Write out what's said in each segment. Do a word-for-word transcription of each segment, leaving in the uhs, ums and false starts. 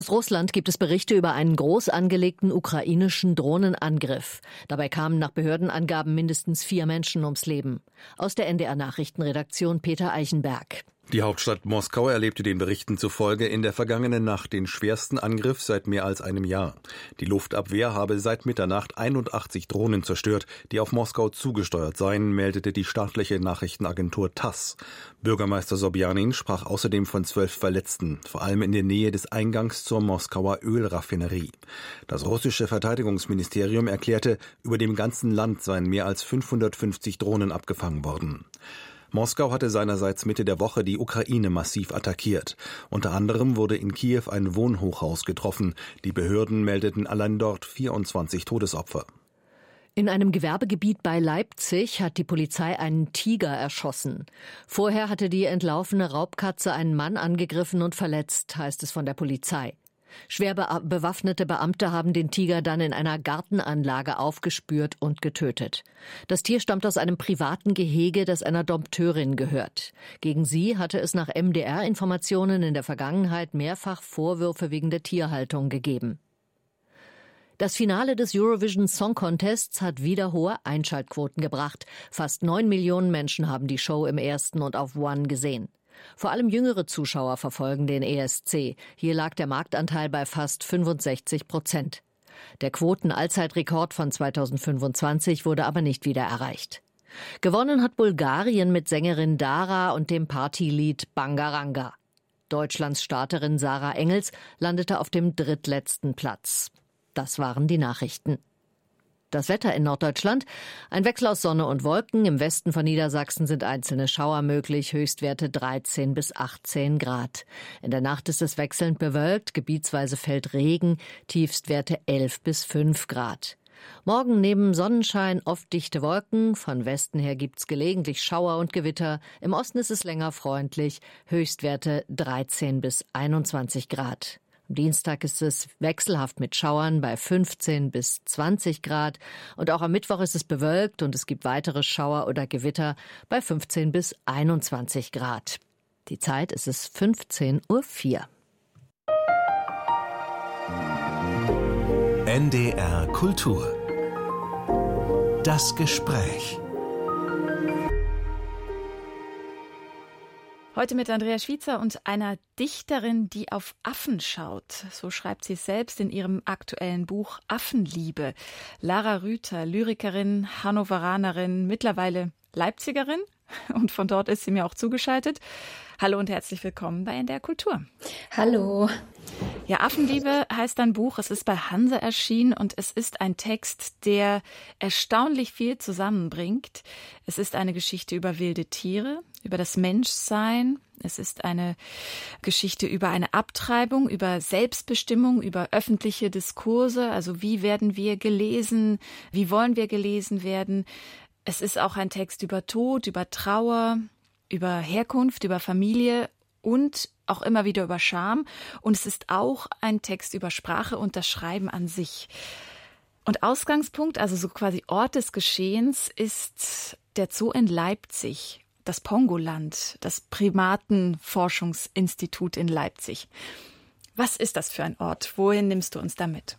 Aus Russland gibt es Berichte über einen groß angelegten ukrainischen Drohnenangriff. Dabei kamen nach Behördenangaben mindestens vier Menschen ums Leben. Aus der N D R-Nachrichtenredaktion Peter Eichenberg. Die Hauptstadt Moskau erlebte den Berichten zufolge in der vergangenen Nacht den schwersten Angriff seit mehr als einem Jahr. Die Luftabwehr habe seit Mitternacht einundachtzig Drohnen zerstört, die auf Moskau zugesteuert seien, meldete die staatliche Nachrichtenagentur TASS. Bürgermeister Sobjanin sprach außerdem von zwölf Verletzten, vor allem in der Nähe des Eingangs zur Moskauer Ölraffinerie. Das russische Verteidigungsministerium erklärte, über dem ganzen Land seien mehr als fünfhundertfünfzig Drohnen abgefangen worden. Moskau hatte seinerseits Mitte der Woche die Ukraine massiv attackiert. Unter anderem wurde in Kiew ein Wohnhochhaus getroffen. Die Behörden meldeten allein dort vierundzwanzig Todesopfer. In einem Gewerbegebiet bei Leipzig hat die Polizei einen Tiger erschossen. Vorher hatte die entlaufene Raubkatze einen Mann angegriffen und verletzt, heißt es von der Polizei. Schwer be- bewaffnete Beamte haben den Tiger dann in einer Gartenanlage aufgespürt und getötet. Das Tier stammt aus einem privaten Gehege, das einer Dompteurin gehört. Gegen sie hatte es nach M D R-Informationen in der Vergangenheit mehrfach Vorwürfe wegen der Tierhaltung gegeben. Das Finale des Eurovision Song Contests hat wieder hohe Einschaltquoten gebracht. Fast neun Millionen Menschen haben die Show im ersten und auf One gesehen. Vor allem jüngere Zuschauer verfolgen den E S C. Hier lag der Marktanteil bei fast fünfundsechzig Prozent. Der Quoten-Allzeitrekord von zweitausendfünfundzwanzig wurde aber nicht wieder erreicht. Gewonnen hat Bulgarien mit Sängerin Dara und dem Partylied Bangaranga. Deutschlands Starterin Sarah Engels landete auf dem drittletzten Platz. Das waren die Nachrichten. Das Wetter in Norddeutschland: ein Wechsel aus Sonne und Wolken. Im Westen von Niedersachsen sind einzelne Schauer möglich, Höchstwerte dreizehn bis achtzehn Grad. In der Nacht ist es wechselnd bewölkt, gebietsweise fällt Regen, Tiefstwerte elf bis fünf Grad. Morgen neben Sonnenschein oft dichte Wolken, von Westen her gibt's gelegentlich Schauer und Gewitter. Im Osten ist es länger freundlich, Höchstwerte dreizehn bis einundzwanzig Grad. Am Dienstag ist es wechselhaft mit Schauern bei fünfzehn bis zwanzig Grad und auch am Mittwoch ist es bewölkt und es gibt weitere Schauer oder Gewitter bei fünfzehn bis einundzwanzig Grad. Die Zeit ist es fünfzehn Uhr vier. N D R Kultur. Das Gespräch. Heute mit Andrea Schwiezer und einer Dichterin, die auf Affen schaut. So schreibt sie es selbst in ihrem aktuellen Buch Affenliebe. Lara Rüther, Lyrikerin, Hannoveranerin, mittlerweile Leipzigerin. Und von dort ist sie mir auch zugeschaltet. Hallo und herzlich willkommen bei N D R Kultur. Hallo. Ja, Affenliebe heißt dein Buch. Es ist bei Hanse erschienen und es ist ein Text, der erstaunlich viel zusammenbringt. Es ist eine Geschichte über wilde Tiere, über das Menschsein. Es ist eine Geschichte über eine Abtreibung, über Selbstbestimmung, über öffentliche Diskurse. Also wie werden wir gelesen? Wie wollen wir gelesen werden? Es ist auch ein Text über Tod, über Trauer, über Herkunft, über Familie und auch immer wieder über Scham. Und es ist auch ein Text über Sprache und das Schreiben an sich. Und Ausgangspunkt, also so quasi Ort des Geschehens, ist der Zoo in Leipzig, das Pongoland, das Primatenforschungsinstitut in Leipzig. Was ist das für ein Ort? Wohin nimmst du uns da mit?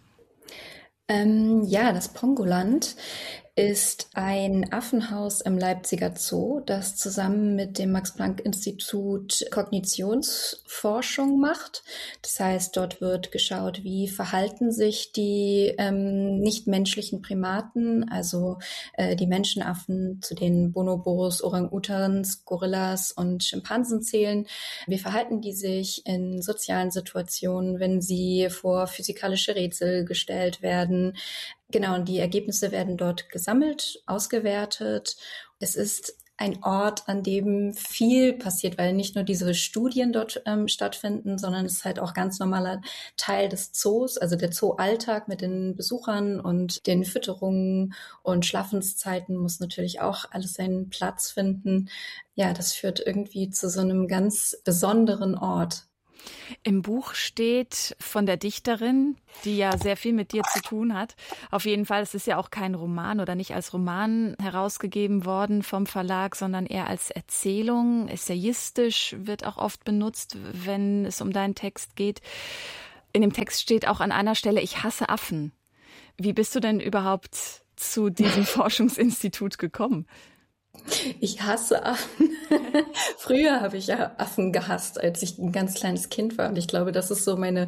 Ähm, ja, das Pongoland ist ein Affenhaus im Leipziger Zoo, das zusammen mit dem Max-Planck-Institut Kognitionsforschung macht. Das heißt, dort wird geschaut, wie verhalten sich die ähm, nichtmenschlichen Primaten, also äh, die Menschenaffen, zu denen Bonobos, Orang-Utans, Gorillas und Schimpansen zählen. Wie verhalten die sich in sozialen Situationen, wenn sie vor physikalische Rätsel gestellt werden? Genau, und die Ergebnisse werden dort gesammelt, ausgewertet. Es ist ein Ort, an dem viel passiert, weil nicht nur diese Studien dort ähm, stattfinden, sondern es ist halt auch ganz normaler Teil des Zoos, also der Zoo-Alltag mit den Besuchern und den Fütterungen und Schlafenszeiten muss natürlich auch alles seinen Platz finden. Ja, das führt irgendwie zu so einem ganz besonderen Ort. Im Buch steht von der Dichterin, die ja sehr viel mit dir zu tun hat. Auf jeden Fall, es ist ja auch kein Roman oder nicht als Roman herausgegeben worden vom Verlag, sondern eher als Erzählung. Essayistisch wird auch oft benutzt, wenn es um deinen Text geht. In dem Text steht auch an einer Stelle, ich hasse Affen. Wie bist du denn überhaupt zu diesem Forschungsinstitut gekommen? Ich hasse Affen. Früher habe ich ja Affen gehasst, als ich ein ganz kleines Kind war. Und ich glaube, das ist so meine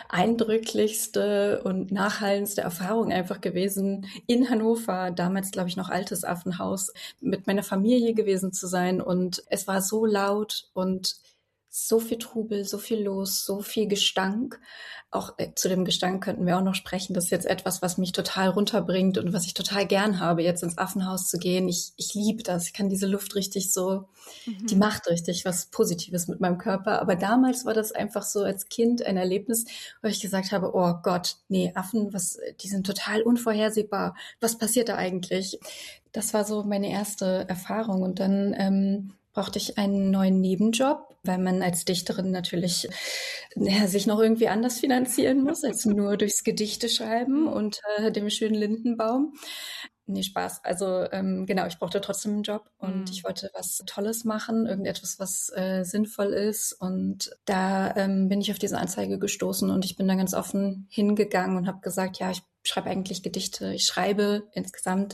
eindrücklichste und nachhallendste Erfahrung einfach gewesen, in Hannover, damals, glaube ich, noch altes Affenhaus, mit meiner Familie gewesen zu sein. Und es war so laut und so viel Trubel, so viel los, so viel Gestank. Auch äh, zu dem Gestank könnten wir auch noch sprechen. Das ist jetzt etwas, was mich total runterbringt und was ich total gern habe, jetzt ins Affenhaus zu gehen. Ich, ich liebe das. Ich kann diese Luft richtig so, mhm. die macht richtig was Positives mit meinem Körper. Aber damals war das einfach so als Kind ein Erlebnis, wo ich gesagt habe, oh Gott, nee, Affen, was, die sind total unvorhersehbar. Was passiert da eigentlich? Das war so meine erste Erfahrung. Und dann ähm, brauchte ich einen neuen Nebenjob, weil man als Dichterin natürlich ja, sich noch irgendwie anders finanzieren muss, als nur durchs Gedichte schreiben unter dem schönen Lindenbaum. Nee, Spaß. Also ähm, genau, ich brauchte trotzdem einen Job und mhm. ich wollte was Tolles machen, irgendetwas, was äh, sinnvoll ist. Und da ähm, bin ich auf diese Anzeige gestoßen und ich bin da ganz offen hingegangen und habe gesagt, ja, ich schreibe eigentlich Gedichte, ich schreibe insgesamt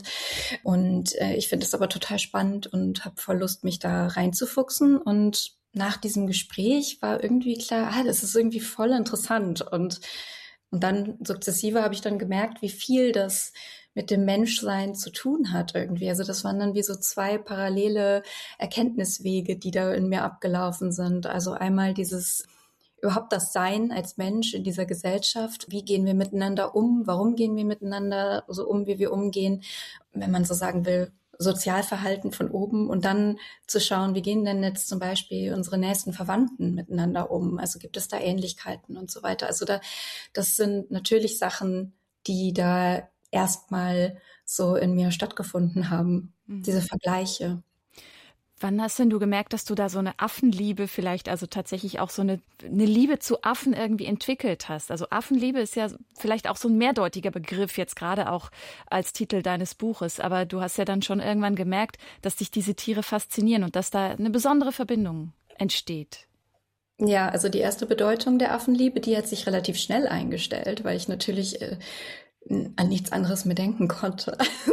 und äh, ich finde es aber total spannend und habe voll Lust, mich da reinzufuchsen. Und nach diesem Gespräch war irgendwie klar, ah, das ist irgendwie voll interessant. Und, und dann sukzessive habe ich dann gemerkt, wie viel das mit dem Menschsein zu tun hat irgendwie. Also das waren dann wie so zwei parallele Erkenntniswege, die da in mir abgelaufen sind. Also einmal dieses überhaupt das Sein als Mensch in dieser Gesellschaft. Wie gehen wir miteinander um? Warum gehen wir miteinander so um, wie wir umgehen? Wenn man so sagen will, Sozialverhalten von oben und dann zu schauen, wie gehen denn jetzt zum Beispiel unsere nächsten Verwandten miteinander um? Also gibt es da Ähnlichkeiten und so weiter? Also da, das sind natürlich Sachen, die da erstmal so in mir stattgefunden haben, mhm. diese Vergleiche. Wann hast denn du gemerkt, dass du da so eine Affenliebe vielleicht, also tatsächlich auch so eine, eine Liebe zu Affen irgendwie entwickelt hast? Also Affenliebe ist ja vielleicht auch so ein mehrdeutiger Begriff, jetzt gerade auch als Titel deines Buches. Aber du hast ja dann schon irgendwann gemerkt, dass dich diese Tiere faszinieren und dass da eine besondere Verbindung entsteht. Ja, also die erste Bedeutung der Affenliebe, die hat sich relativ schnell eingestellt, weil ich natürlich äh, an nichts anderes mehr denken konnte.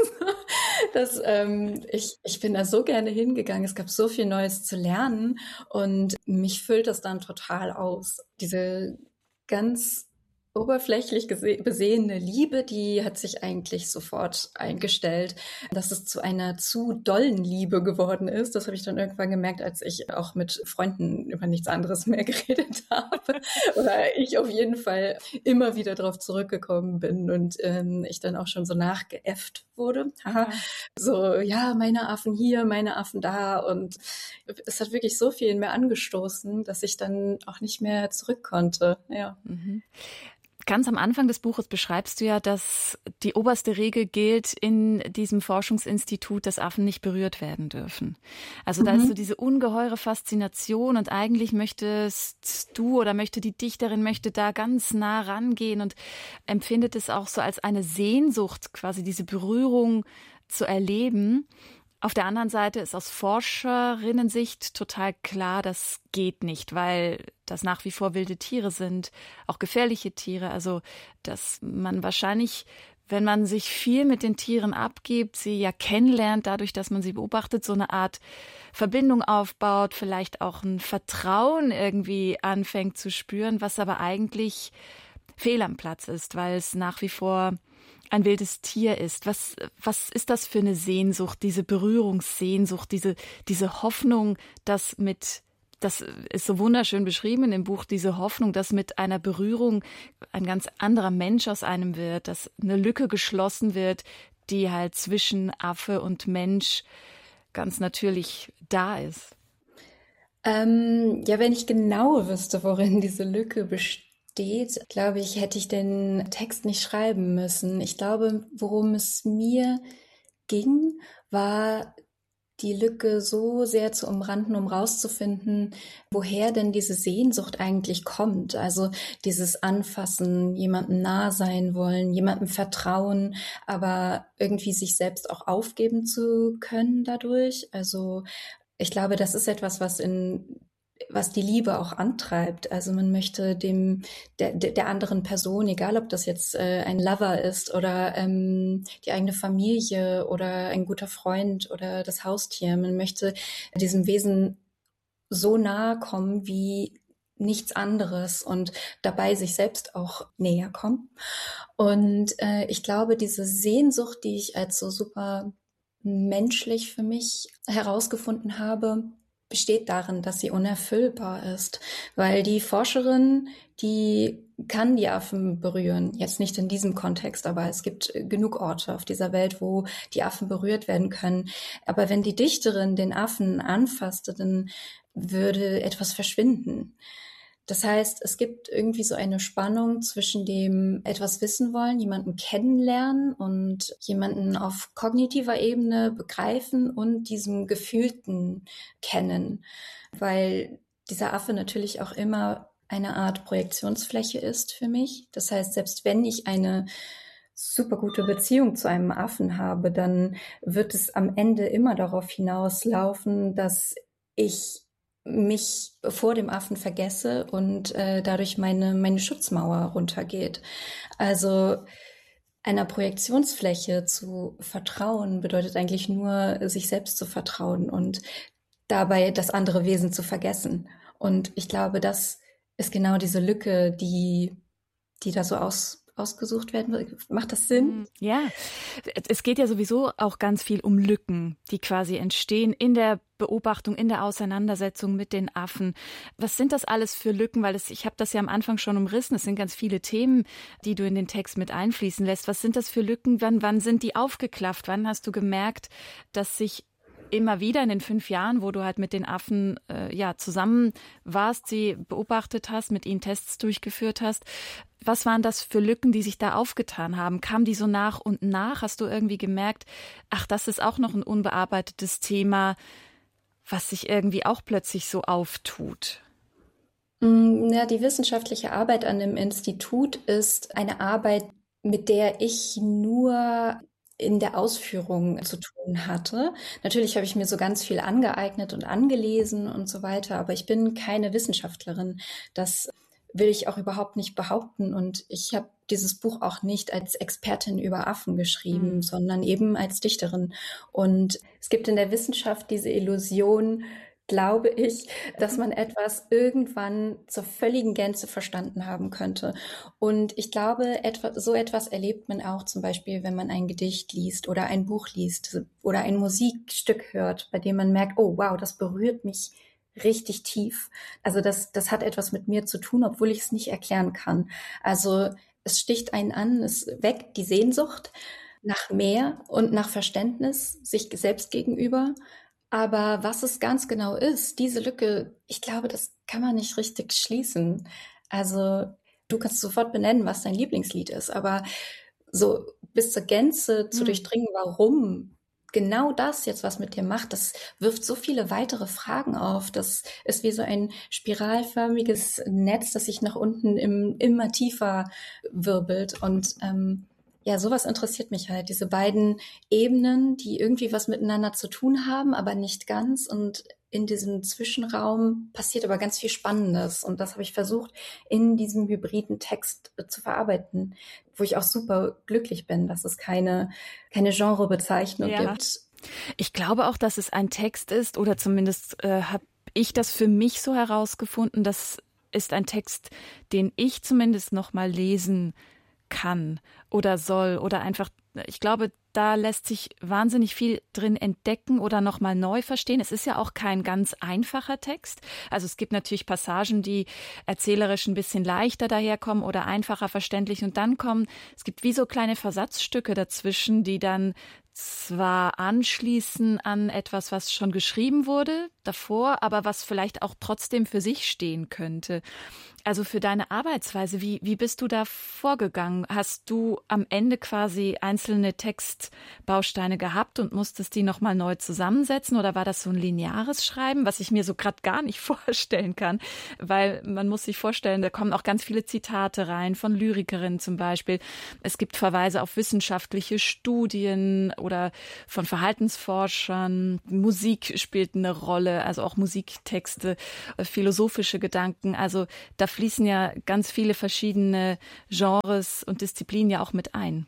Das, ähm, ich, ich bin da so gerne hingegangen. Es gab so viel Neues zu lernen und mich füllt das dann total aus. Diese ganz oberflächlich gese- besehene Liebe, die hat sich eigentlich sofort eingestellt. Dass es zu einer zu dollen Liebe geworden ist, das habe ich dann irgendwann gemerkt, als ich auch mit Freunden über nichts anderes mehr geredet habe. Oder ich auf jeden Fall immer wieder darauf zurückgekommen bin und ähm, ich dann auch schon so nachgeäfft wurde. Haha. So, ja, meine Affen hier, meine Affen da. Und es hat wirklich so viel in mir angestoßen, dass ich dann auch nicht mehr zurück konnte. Ja. Mhm. Ganz am Anfang des Buches beschreibst du ja, dass die oberste Regel gilt in diesem Forschungsinstitut, dass Affen nicht berührt werden dürfen. Also mhm. da ist so diese ungeheure Faszination und eigentlich möchtest du oder möchte die Dichterin möchte da ganz nah rangehen und empfindet es auch so als eine Sehnsucht, quasi diese Berührung zu erleben. Auf der anderen Seite ist aus Forscherinnensicht total klar, das geht nicht, weil das nach wie vor wilde Tiere sind, auch gefährliche Tiere. Also, dass man wahrscheinlich, wenn man sich viel mit den Tieren abgibt, sie ja kennenlernt, dadurch, dass man sie beobachtet, so eine Art Verbindung aufbaut, vielleicht auch ein Vertrauen irgendwie anfängt zu spüren, was aber eigentlich fehl am Platz ist, weil es nach wie vor ein wildes Tier ist. Was, was ist das für eine Sehnsucht, diese Berührungssehnsucht, diese, diese Hoffnung, dass mit, das ist so wunderschön beschrieben in dem Buch, diese Hoffnung, dass mit einer Berührung ein ganz anderer Mensch aus einem wird, dass eine Lücke geschlossen wird, die halt zwischen Affe und Mensch ganz natürlich da ist. Ähm, ja, wenn ich genau wüsste, worin diese Lücke besteht, steht, glaube ich, hätte ich den Text nicht schreiben müssen. Ich glaube, worum es mir ging, war die Lücke so sehr zu umranden, um rauszufinden, woher denn diese Sehnsucht eigentlich kommt. Also dieses Anfassen, jemandem nah sein wollen, jemandem vertrauen, aber irgendwie sich selbst auch aufgeben zu können dadurch. Also ich glaube, das ist etwas, was in was die Liebe auch antreibt. Also man möchte dem der, der anderen Person, egal ob das jetzt äh, ein Lover ist oder ähm, die eigene Familie oder ein guter Freund oder das Haustier, man möchte diesem Wesen so nahe kommen wie nichts anderes und dabei sich selbst auch näher kommen. Und äh, ich glaube, diese Sehnsucht, die ich als so super menschlich für mich herausgefunden habe, besteht darin, dass sie unerfüllbar ist, weil die Forscherin, die kann die Affen berühren, jetzt nicht in diesem Kontext, aber es gibt genug Orte auf dieser Welt, wo die Affen berührt werden können. Aber wenn die Dichterin den Affen anfasste, dann würde etwas verschwinden. Das heißt, es gibt irgendwie so eine Spannung zwischen dem etwas wissen wollen, jemanden kennenlernen und jemanden auf kognitiver Ebene begreifen und diesem gefühlten Kennen, weil dieser Affe natürlich auch immer eine Art Projektionsfläche ist für mich. Das heißt, selbst wenn ich eine super gute Beziehung zu einem Affen habe, dann wird es am Ende immer darauf hinauslaufen, dass ich mich vor dem Affen vergesse und äh, dadurch meine meine Schutzmauer runtergeht. Also einer Projektionsfläche zu vertrauen bedeutet eigentlich nur, sich selbst zu vertrauen und dabei das andere Wesen zu vergessen. Und ich glaube, das ist genau diese Lücke, die die da so aus ausgesucht werden. Macht das Sinn? Ja, es geht ja sowieso auch ganz viel um Lücken, die quasi entstehen in der Beobachtung, in der Auseinandersetzung mit den Affen. Was sind das alles für Lücken? Weil es, ich habe das ja am Anfang schon umrissen. Es sind ganz viele Themen, die du in den Text mit einfließen lässt. Was sind das für Lücken? Wann, wann sind die aufgeklafft? Wann hast du gemerkt, dass sich immer wieder in den fünf Jahren, wo du halt mit den Affen äh, ja zusammen warst, sie beobachtet hast, mit ihnen Tests durchgeführt hast. Was waren das für Lücken, die sich da aufgetan haben? Kamen die so nach und nach? Hast du irgendwie gemerkt, ach, das ist auch noch ein unbearbeitetes Thema, was sich irgendwie auch plötzlich so auftut? Ja, die wissenschaftliche Arbeit an dem Institut ist eine Arbeit, mit der ich nur in der Ausführung zu tun hatte. Natürlich habe ich mir so ganz viel angeeignet und angelesen und so weiter, aber ich bin keine Wissenschaftlerin. Das will ich auch überhaupt nicht behaupten. Und ich habe dieses Buch auch nicht als Expertin über Affen geschrieben, mhm. sondern eben als Dichterin. Und es gibt in der Wissenschaft diese Illusion, glaube ich, dass man etwas irgendwann zur völligen Gänze verstanden haben könnte. Und ich glaube, etwa, so etwas erlebt man auch zum Beispiel, wenn man ein Gedicht liest oder ein Buch liest oder ein Musikstück hört, bei dem man merkt, oh wow, das berührt mich richtig tief. Also das, das hat etwas mit mir zu tun, obwohl ich es nicht erklären kann. Also es sticht einen an, es weckt die Sehnsucht nach mehr und nach Verständnis sich selbst gegenüber. Aber was es ganz genau ist, diese Lücke, ich glaube, das kann man nicht richtig schließen. Also du kannst sofort benennen, was dein Lieblingslied ist, aber so bis zur Gänze zu hm. durchdringen, warum genau das jetzt was mit dir macht, das wirft so viele weitere Fragen auf. Das ist wie so ein spiralförmiges Netz, das sich nach unten im, immer tiefer wirbelt. Und ähm, ja, sowas interessiert mich halt. Diese beiden Ebenen, die irgendwie was miteinander zu tun haben, aber nicht ganz. Und in diesem Zwischenraum passiert aber ganz viel Spannendes. Und das habe ich versucht, in diesem hybriden Text zu verarbeiten, wo ich auch super glücklich bin, dass es keine, keine Genrebezeichnung ja. gibt. Ich glaube auch, dass es ein Text ist, oder zumindest äh, habe ich das für mich so herausgefunden, das ist ein Text, den ich zumindest noch mal lesen kann oder soll oder einfach, ich glaube, da lässt sich wahnsinnig viel drin entdecken oder nochmal neu verstehen. Es ist ja auch kein ganz einfacher Text. Also es gibt natürlich Passagen, die erzählerisch ein bisschen leichter daherkommen oder einfacher verständlich und dann kommen, es gibt wie so kleine Versatzstücke dazwischen, die dann zwar anschließen an etwas, was schon geschrieben wurde davor, aber was vielleicht auch trotzdem für sich stehen könnte. Also für deine Arbeitsweise, wie, wie bist du da vorgegangen? Hast du am Ende quasi einzelne Textbausteine gehabt und musstest die nochmal neu zusammensetzen? Oder war das so ein lineares Schreiben, was ich mir so gerade gar nicht vorstellen kann? Weil man muss sich vorstellen, da kommen auch ganz viele Zitate rein, von Lyrikerinnen zum Beispiel. Es gibt Verweise auf wissenschaftliche Studien oder von Verhaltensforschern. Musik spielt eine Rolle. viele, also auch Musiktexte, philosophische Gedanken. Also da fließen ja ganz viele verschiedene Genres und Disziplinen ja auch mit ein.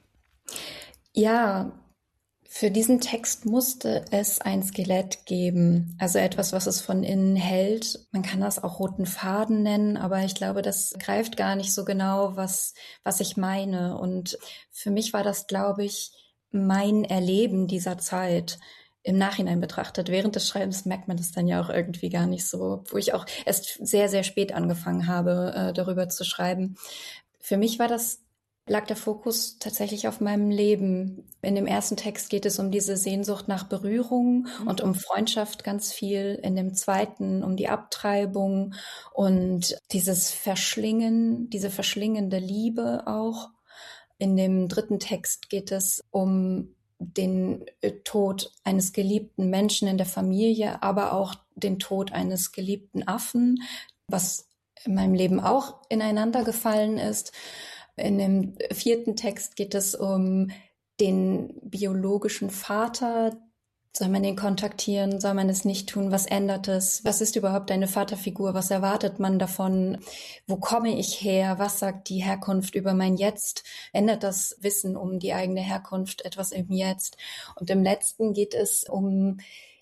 Ja, für diesen Text musste es ein Skelett geben, also etwas, was es von innen hält. Man kann das auch roten Faden nennen, aber ich glaube, das greift gar nicht so genau, was, was ich meine. Und für mich war das, glaube ich, mein Erleben dieser Zeit im Nachhinein betrachtet. Während des Schreibens merkt man das dann ja auch irgendwie gar nicht so, wo ich auch erst sehr, sehr spät angefangen habe, äh, darüber zu schreiben. Für mich war das lag der Fokus tatsächlich auf meinem Leben. In dem ersten Text geht es um diese Sehnsucht nach Berührung mhm. und um Freundschaft ganz viel. In dem zweiten um die Abtreibung und dieses Verschlingen, diese verschlingende Liebe auch. In dem dritten Text geht es um den Tod eines geliebten Menschen in der Familie, aber auch den Tod eines geliebten Affen, was in meinem Leben auch ineinander gefallen ist. In dem vierten Text geht es um den biologischen Vater. Soll man den kontaktieren? Soll man es nicht tun? Was ändert es? Was ist überhaupt eine Vaterfigur? Was erwartet man davon? Wo komme ich her? Was sagt die Herkunft über mein Jetzt? Ändert das Wissen um die eigene Herkunft etwas im Jetzt? Und im letzten geht es um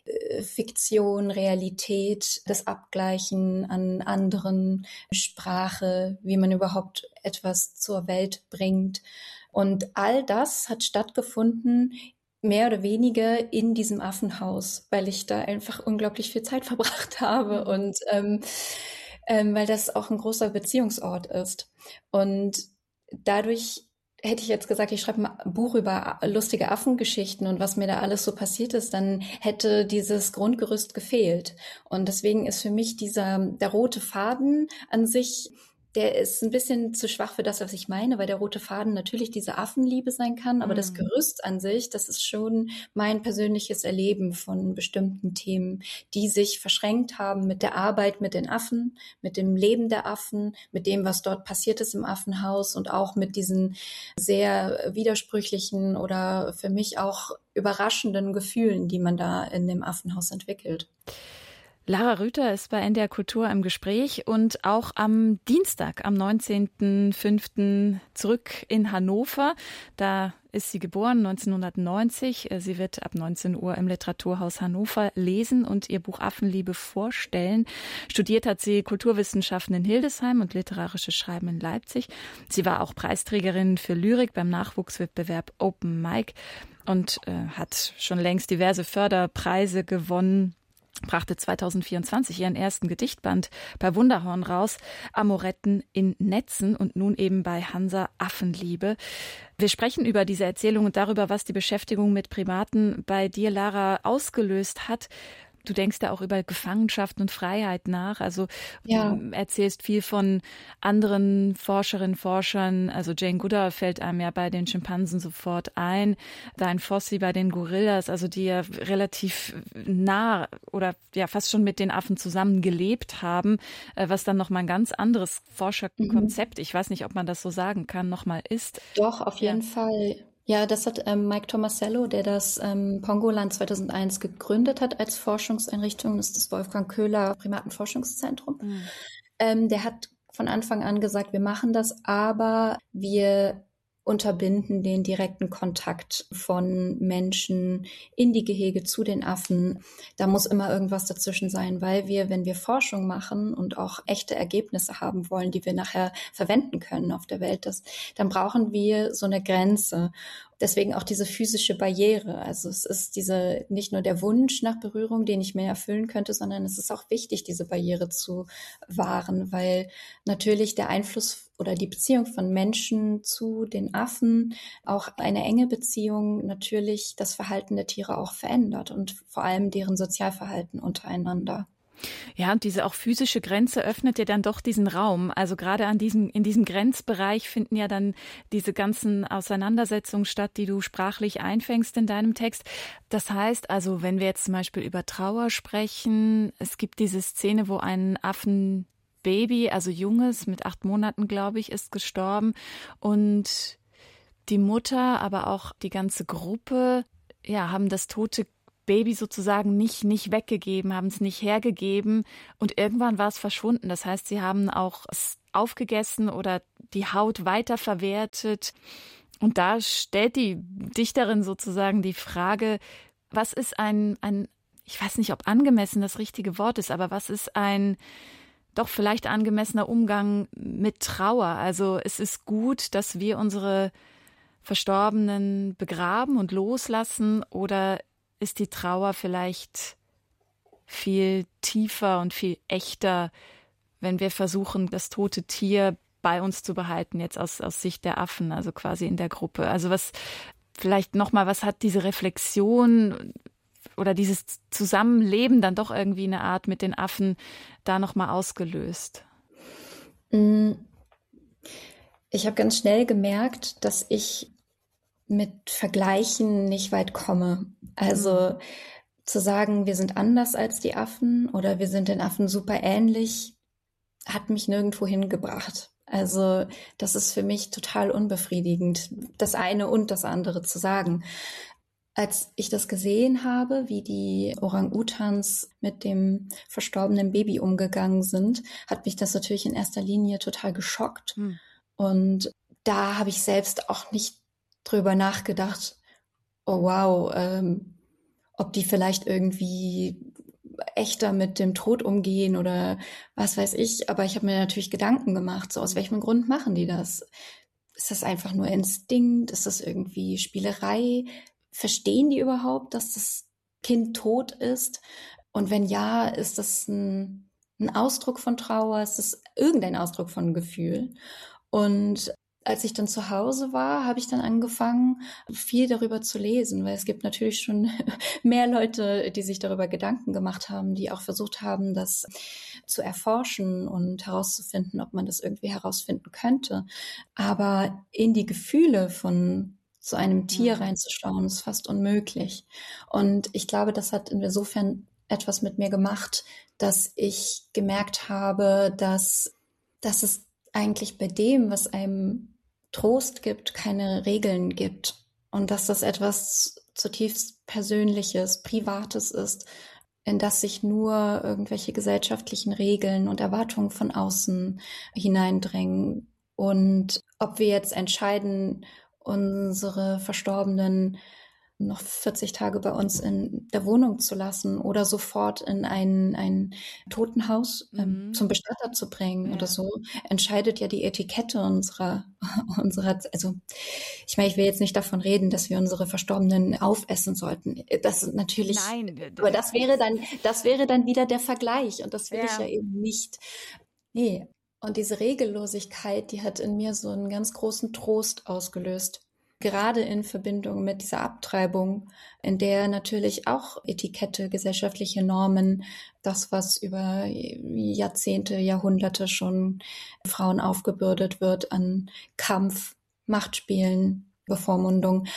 Fiktion, Realität, das Abgleichen an anderen, Sprache, wie man überhaupt etwas zur Welt bringt. Und all das hat stattgefunden, mehr oder weniger in diesem Affenhaus, weil ich da einfach unglaublich viel Zeit verbracht habe und ähm, ähm, weil das auch ein großer Beziehungsort ist. Und dadurch hätte ich jetzt gesagt, ich schreibe ein Buch über lustige Affengeschichten und was mir da alles so passiert ist, dann hätte dieses Grundgerüst gefehlt. Und deswegen ist für mich dieser, der rote Faden an sich, der ist ein bisschen zu schwach für das, was ich meine, weil der rote Faden natürlich diese Affenliebe sein kann, aber mhm. das Gerüst an sich, das ist schon mein persönliches Erleben von bestimmten Themen, die sich verschränkt haben mit der Arbeit mit den Affen, mit dem Leben der Affen, mit dem, was dort passiert ist im Affenhaus und auch mit diesen sehr widersprüchlichen oder für mich auch überraschenden Gefühlen, die man da in dem Affenhaus entwickelt. Lara Rüther ist bei N D R Kultur im Gespräch und auch am Dienstag, am neunzehnten fünften zurück in Hannover. Da ist sie geboren, neunzehnhundertneunzig. Sie wird ab neunzehn Uhr im Literaturhaus Hannover lesen und ihr Buch Affenliebe vorstellen. Studiert hat sie Kulturwissenschaften in Hildesheim und literarisches Schreiben in Leipzig. Sie war auch Preisträgerin für Lyrik beim Nachwuchswettbewerb Open Mic und äh, hat schon längst diverse Förderpreise gewonnen. Brachte zweitausendvierundzwanzig ihren ersten Gedichtband bei Wunderhorn raus, Amoretten in Netzen und nun eben bei Hansa Affenliebe. Wir sprechen über diese Erzählung und darüber, was die Beschäftigung mit Primaten bei dir, Lara, ausgelöst hat. Du denkst da auch über Gefangenschaft und Freiheit nach. Also ja. erzählst viel von anderen Forscherinnen, Forschern. Also Jane Goodall fällt einem ja bei den Schimpansen sofort ein. Diane Fossey bei den Gorillas, also die ja relativ nah oder ja fast schon mit den Affen zusammen gelebt haben, was dann nochmal ein ganz anderes Forscherkonzept, mhm. ich weiß nicht, ob man das so sagen kann, nochmal ist. Doch, auf jeden ja. Fall. Ja, das hat ähm, Mike Tomasello, der das ähm, Pongoland zweitausendeins gegründet hat als Forschungseinrichtung. Das ist das Wolfgang Köhler Primatenforschungszentrum. Mhm. Ähm, der hat von Anfang an gesagt, wir machen das, aber wir unterbinden den direkten Kontakt von Menschen in die Gehege zu den Affen. Da muss immer irgendwas dazwischen sein, weil wir, wenn wir Forschung machen und auch echte Ergebnisse haben wollen, die wir nachher verwenden können auf der Welt, das, dann brauchen wir so eine Grenze. Deswegen auch diese physische Barriere. Also es ist diese nicht nur der Wunsch nach Berührung, den ich mir erfüllen könnte, sondern es ist auch wichtig, diese Barriere zu wahren, weil natürlich der Einfluss oder die Beziehung von Menschen zu den Affen, auch eine enge Beziehung natürlich das Verhalten der Tiere auch verändert und vor allem deren Sozialverhalten untereinander. Ja, und diese auch physische Grenze öffnet ja dann doch diesen Raum. Also gerade an diesem, in diesem Grenzbereich finden ja dann diese ganzen Auseinandersetzungen statt, die du sprachlich einfängst in deinem Text. Das heißt also, wenn wir jetzt zum Beispiel über Trauer sprechen, es gibt diese Szene, wo ein Affenbaby, also Junges mit acht Monaten, glaube ich, ist gestorben und die Mutter, aber auch die ganze Gruppe, ja, haben das tote Baby sozusagen nicht, nicht weggegeben, haben es nicht hergegeben und irgendwann war es verschwunden. Das heißt, sie haben auch es aufgegessen oder die Haut weiterverwertet. Und da stellt die Dichterin sozusagen die Frage, was ist ein, ein, ich weiß nicht, ob angemessen das richtige Wort ist, aber was ist ein doch vielleicht angemessener Umgang mit Trauer? Also es ist gut, dass wir unsere Verstorbenen begraben und loslassen, oder ist die Trauer vielleicht viel tiefer und viel echter, wenn wir versuchen, das tote Tier bei uns zu behalten, jetzt aus, aus Sicht der Affen, also quasi in der Gruppe? Also was, vielleicht nochmal, was hat diese Reflexion oder dieses Zusammenleben dann doch irgendwie eine Art mit den Affen da nochmal ausgelöst? Ich habe ganz schnell gemerkt, dass ich mit Vergleichen nicht weit komme. Also mhm. zu sagen, wir sind anders als die Affen oder wir sind den Affen super ähnlich, hat mich nirgendwo hingebracht. Also das ist für mich total unbefriedigend, das eine und das andere zu sagen. Als ich das gesehen habe, wie die Orang-Utans mit dem verstorbenen Baby umgegangen sind, hat mich das natürlich in erster Linie total geschockt. Mhm. Und da habe ich selbst auch nicht drüber nachgedacht, oh wow, ähm, ob die vielleicht irgendwie echter mit dem Tod umgehen oder was weiß ich. Aber ich habe mir natürlich Gedanken gemacht, so aus welchem Grund machen die das? Ist das einfach nur Instinkt? Ist das irgendwie Spielerei? Verstehen die überhaupt, dass das Kind tot ist? Und wenn ja, ist das ein, ein Ausdruck von Trauer? Ist das irgendein Ausdruck von Gefühl? Und als ich dann zu Hause war, habe ich dann angefangen, viel darüber zu lesen, weil es gibt natürlich schon mehr Leute, die sich darüber Gedanken gemacht haben, die auch versucht haben, das zu erforschen und herauszufinden, ob man das irgendwie herausfinden könnte. Aber in die Gefühle von so einem Tier reinzuschauen, ist fast unmöglich. Und ich glaube, das hat insofern etwas mit mir gemacht, dass ich gemerkt habe, dass, dass es eigentlich bei dem, was einem Trost gibt, keine Regeln gibt und dass das etwas zutiefst Persönliches, Privates ist, in das sich nur irgendwelche gesellschaftlichen Regeln und Erwartungen von außen hineindrängen. Und ob wir jetzt entscheiden, unsere Verstorbenen noch vierzig Tage bei uns in der Wohnung zu lassen oder sofort in ein, ein Totenhaus ähm, mhm. zum Bestatter zu bringen ja. oder so, entscheidet ja die Etikette unserer, unserer, also ich meine, ich will jetzt nicht davon reden, dass wir unsere Verstorbenen aufessen sollten. Das ist natürlich, Nein, aber das wäre dann, das wäre dann wieder der Vergleich und das will ja. ich ja eben nicht. Nee. Und diese Regellosigkeit, die hat in mir so einen ganz großen Trost ausgelöst. Gerade in Verbindung mit dieser Abtreibung, in der natürlich auch Etikette, gesellschaftliche Normen, das, was über Jahrzehnte, Jahrhunderte schon Frauen aufgebürdet wird an Kampf, Machtspielen, Bevormundung,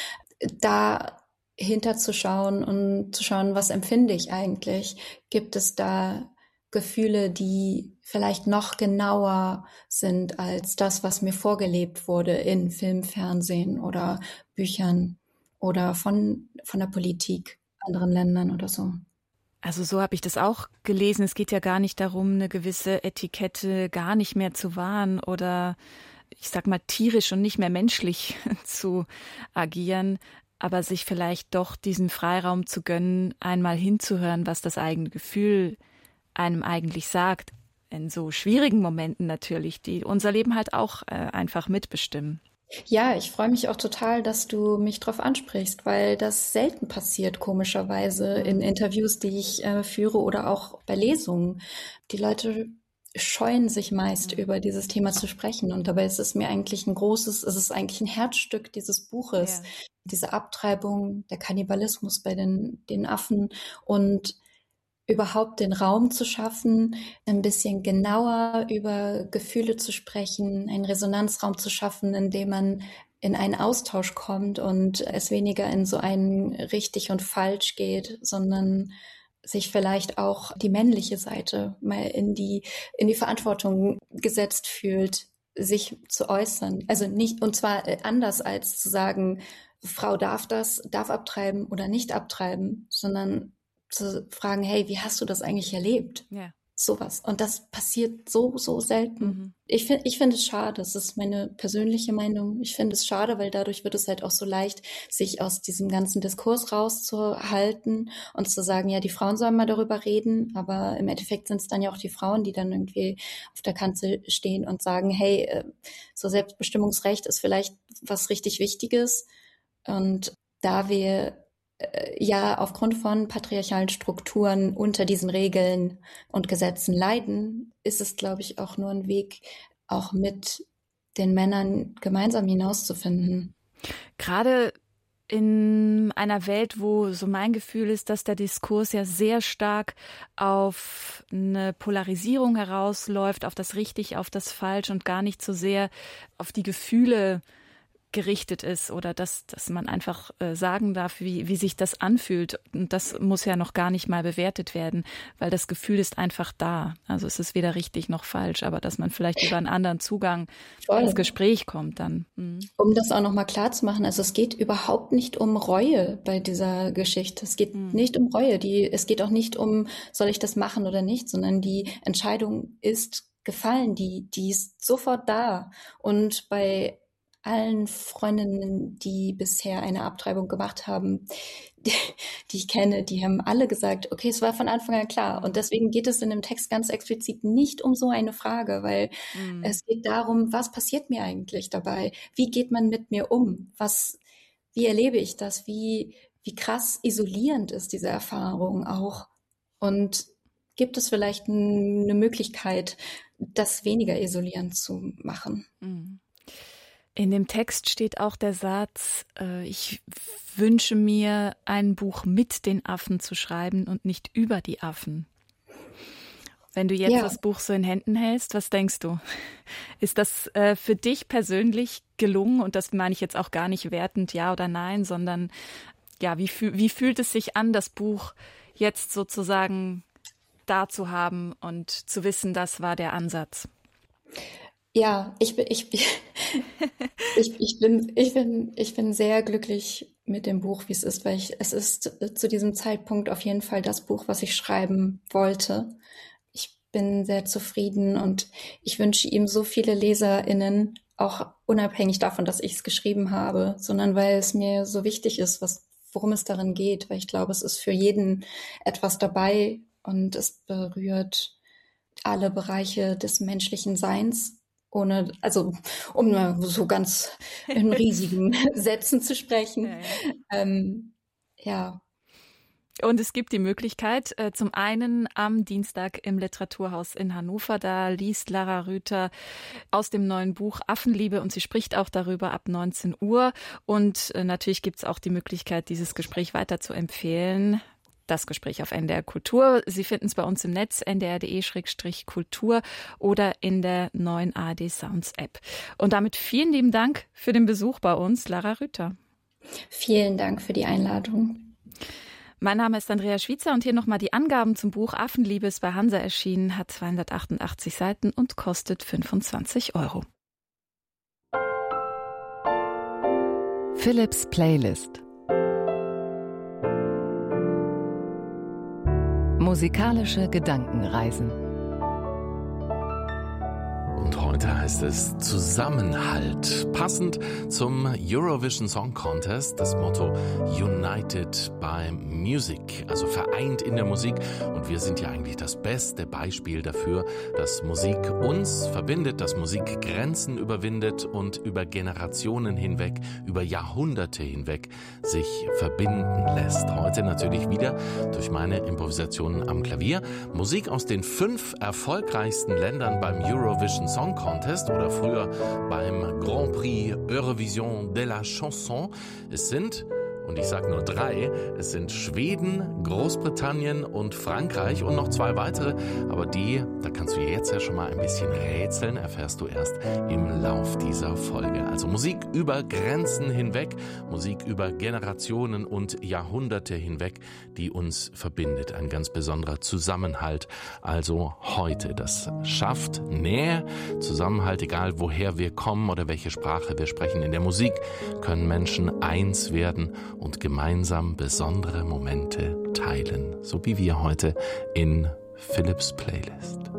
da hinterzuschauen und zu schauen, was empfinde ich eigentlich? Gibt es da Gefühle, die vielleicht noch genauer sind als das, was mir vorgelebt wurde in Film, Fernsehen oder Büchern oder von, von der Politik, anderen Ländern oder so. Also so habe ich das auch gelesen. Es geht ja gar nicht darum, eine gewisse Etikette gar nicht mehr zu wahren oder ich sag mal tierisch und nicht mehr menschlich zu agieren, aber sich vielleicht doch diesen Freiraum zu gönnen, einmal hinzuhören, was das eigene Gefühl einem eigentlich sagt, in so schwierigen Momenten natürlich, die unser Leben halt auch äh, einfach mitbestimmen. Ja, ich freue mich auch total, dass du mich drauf ansprichst, weil das selten passiert, komischerweise, in Interviews, die ich äh, führe oder auch bei Lesungen. Die Leute scheuen sich meist, über dieses Thema zu sprechen. Und dabei ist es mir eigentlich ein großes, es ist eigentlich ein Herzstück dieses Buches. Ja. Diese Abtreibung, der Kannibalismus bei den, den Affen und überhaupt den Raum zu schaffen, ein bisschen genauer über Gefühle zu sprechen, einen Resonanzraum zu schaffen, in dem man in einen Austausch kommt und es weniger in so ein richtig und falsch geht, sondern sich vielleicht auch die männliche Seite mal in die, in die Verantwortung gesetzt fühlt, sich zu äußern. Also nicht, und zwar anders als zu sagen, Frau darf das, darf abtreiben oder nicht abtreiben, sondern zu fragen, hey, wie hast du das eigentlich erlebt? Ja. Sowas. Und das passiert so, so selten. Mhm. Ich finde ich finde es schade. Das ist meine persönliche Meinung. Ich finde es schade, weil dadurch wird es halt auch so leicht, sich aus diesem ganzen Diskurs rauszuhalten und zu sagen, ja, die Frauen sollen mal darüber reden. Aber im Endeffekt sind es dann ja auch die Frauen, die dann irgendwie auf der Kanzel stehen und sagen, hey, so Selbstbestimmungsrecht ist vielleicht was richtig Wichtiges. Und da wir ja aufgrund von patriarchalen Strukturen unter diesen Regeln und Gesetzen leiden, ist es, glaube ich, auch nur ein Weg, auch mit den Männern gemeinsam hinauszufinden. Gerade in einer Welt, wo so mein Gefühl ist, dass der Diskurs ja sehr stark auf eine Polarisierung herausläuft, auf das Richtig, auf das Falsch und gar nicht so sehr auf die Gefühle gerichtet ist oder dass, dass man einfach äh, sagen darf, wie, wie sich das anfühlt. Und das muss ja noch gar nicht mal bewertet werden, weil das Gefühl ist einfach da. Also es ist weder richtig noch falsch, aber dass man vielleicht über einen anderen Zugang Voll. ins Gespräch kommt dann. Mhm. Um das auch nochmal klar zu machen, also es geht überhaupt nicht um Reue bei dieser Geschichte. Es geht mhm. nicht um Reue. Die, es geht auch nicht um, soll ich das machen oder nicht, sondern die Entscheidung ist gefallen. Die, die ist sofort da. Und bei allen Freundinnen, die bisher eine Abtreibung gemacht haben, die, die ich kenne, die haben alle gesagt, okay, es war von Anfang an klar. Und deswegen geht es in dem Text ganz explizit nicht um so eine Frage, weil mhm. es geht darum, was passiert mir eigentlich dabei? Wie geht man mit mir um? Was, wie erlebe ich das? Wie, wie krass isolierend ist diese Erfahrung auch? Und gibt es vielleicht eine Möglichkeit, das weniger isolierend zu machen? Mhm. In dem Text steht auch der Satz, äh, ich wünsche mir, ein Buch mit den Affen zu schreiben und nicht über die Affen. Wenn du jetzt ja. das Buch so in Händen hältst, was denkst du? Ist das äh, für dich persönlich gelungen? Und das meine ich jetzt auch gar nicht wertend, ja oder nein, sondern ja, wie, fühl, wie fühlt es sich an, das Buch jetzt sozusagen da zu haben und zu wissen, das war der Ansatz? Ja, ich bin, ich, ich, ich bin, ich bin, ich bin sehr glücklich mit dem Buch, wie es ist, weil ich, es ist zu diesem Zeitpunkt auf jeden Fall das Buch, was ich schreiben wollte. Ich bin sehr zufrieden und ich wünsche ihm so viele LeserInnen, auch unabhängig davon, dass ich es geschrieben habe, sondern weil es mir so wichtig ist, was, worum es darin geht, weil ich glaube, es ist für jeden etwas dabei und es berührt alle Bereiche des menschlichen Seins. Ohne, also um mal so ganz in riesigen Sätzen zu sprechen. Ja, ja. Ähm, ja. Und es gibt die Möglichkeit, äh, zum einen am Dienstag im Literaturhaus in Hannover, da liest Lara Rüther aus dem neuen Buch Affenliebe und sie spricht auch darüber ab neunzehn Uhr. Und äh, natürlich gibt es auch die Möglichkeit, dieses Gespräch weiter zu empfehlen. Das Gespräch auf N D R Kultur. Sie finden es bei uns im Netz n d r punkt d e slash kultur oder in der neuen A R D Sounds App. Und damit vielen lieben Dank für den Besuch bei uns, Lara Rüther. Vielen Dank für die Einladung. Mein Name ist Andrea Schwitzer und hier nochmal die Angaben zum Buch Affenliebe ist bei Hansa erschienen, hat zweihundertachtundachtzig Seiten und kostet fünfundzwanzig Euro. Philips Playlist. Musikalische Gedankenreisen. Und heute heißt es Zusammenhalt. Passend zum Eurovision Song Contest, das Motto United by Music, also vereint in der Musik. Und wir sind ja eigentlich das beste Beispiel dafür, dass Musik uns verbindet, dass Musik Grenzen überwindet und über Generationen hinweg, über Jahrhunderte hinweg sich verbinden lässt. Heute natürlich wieder durch meine Improvisationen am Klavier. Musik aus den fünf erfolgreichsten Ländern beim Eurovision Song Contest oder früher beim Grand Prix Eurovision de la Chanson. Es sind, Und ich sage nur drei. Es sind Schweden, Großbritannien und Frankreich und noch zwei weitere. Aber die, da kannst du jetzt ja schon mal ein bisschen rätseln, erfährst du erst im Lauf dieser Folge. Also Musik über Grenzen hinweg, Musik über Generationen und Jahrhunderte hinweg, die uns verbindet. Ein ganz besonderer Zusammenhalt. Also heute, das schafft Nähe, Zusammenhalt, egal woher wir kommen oder welche Sprache wir sprechen. In der Musik können Menschen eins werden und gemeinsam besondere Momente teilen. So wie wir heute in Philipps Playlist.